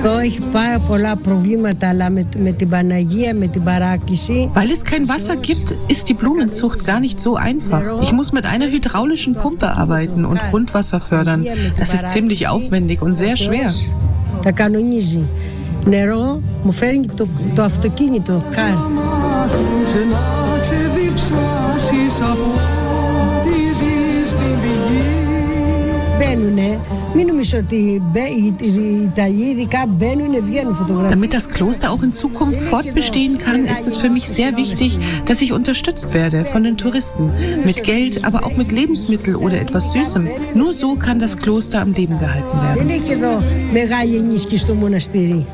Weil es kein Wasser gibt, ist die Blumenzucht gar nicht so einfach. Ich muss mit einer hydraulischen Pumpe arbeiten und Grundwasser fördern. Das ist ziemlich aufwendig und sehr schwer. Νερό μου φέρνει το αυτοκίνητο, κάρ. Μπαίνουνε, μην νομίζω ότι οι Ιταλοί ειδικά μπαίνουνε, βγαίνουν φωτογραφίες. Damit das Kloster auch in Zukunft fortbestehen kann, ist es für mich sehr wichtig, dass ich unterstützt werde von den Touristen. Mit Geld, aber auch mit Lebensmitteln oder etwas Süßem. Nur so kann das Kloster am Leben gehalten werden. Δεν έχει εδώ μεγάλη ενίσχυση στο μοναστήρι.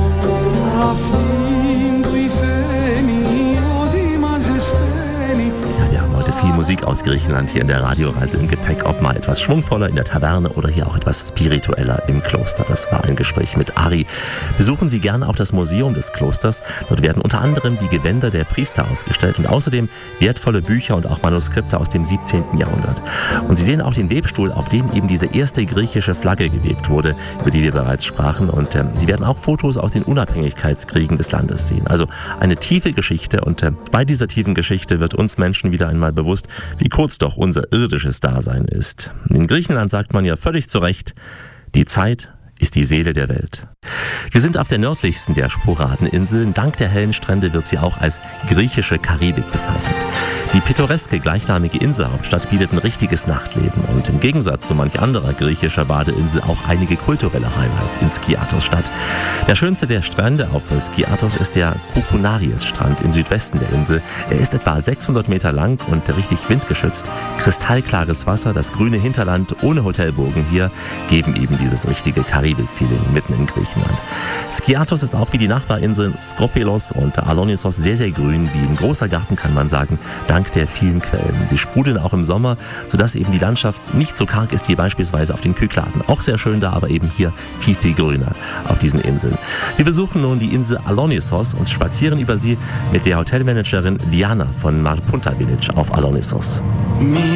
Viel Musik aus Griechenland hier in der Radioreise im Gepäck, ob mal etwas schwungvoller in der Taverne oder hier auch etwas spiritueller im Kloster. Das war ein Gespräch mit Ari. Besuchen Sie gerne auch das Museum des Klosters. Dort werden unter anderem die Gewänder der Priester ausgestellt und außerdem wertvolle Bücher und auch Manuskripte aus dem 17. Jahrhundert. Und Sie sehen auch den Webstuhl, auf dem eben diese erste griechische Flagge gewebt wurde, über die wir bereits sprachen. Und Sie werden auch Fotos aus den Unabhängigkeitskriegen des Landes sehen. Also eine tiefe Geschichte, und bei dieser tiefen Geschichte wird uns Menschen wieder einmal bewusst, wie kurz doch unser irdisches Dasein ist. In Griechenland sagt man ja völlig zu Recht, die Zeit ist die Seele der Welt. Wir sind auf der nördlichsten der Sporadeninseln. Dank der hellen Strände wird sie auch als griechische Karibik bezeichnet. Die pittoreske gleichnamige Inselhauptstadt bietet ein richtiges Nachtleben und im Gegensatz zu manch anderer griechischer Badeinsel auch einige kulturelle Highlights in Skiathos-Stadt. Der schönste der Strände auf Skiathos ist der Koukounaries-Strand im Südwesten der Insel. Er ist etwa 600 Meter lang und richtig windgeschützt. Kristallklares Wasser, das grüne Hinterland ohne Hotelburgen hier geben eben dieses richtige Karibik-Feeling mitten in Griechenland. Skiathos ist auch wie die Nachbarinseln Skopelos und Alonissos sehr, sehr grün, wie ein großer Garten, kann man sagen, dank der vielen Quellen. Die sprudeln auch im Sommer, sodass eben die Landschaft nicht so karg ist wie beispielsweise auf den Kykladen. Auch sehr schön da, aber eben hier viel, viel grüner auf diesen Inseln. Wir besuchen nun die Insel Alonissos und spazieren über sie mit der Hotelmanagerin Diana von Marpunta Village auf Alonissos.